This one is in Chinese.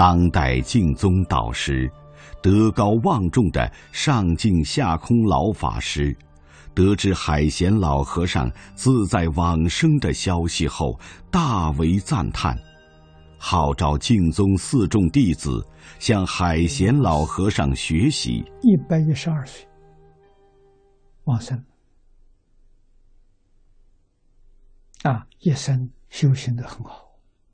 当代净宗导师，德高望重的上净下空老法师，得知海贤老和尚自在往生的消息后，大为赞叹，号召净宗四众弟子向海贤老和尚学习。 112岁往生一生修行得很好。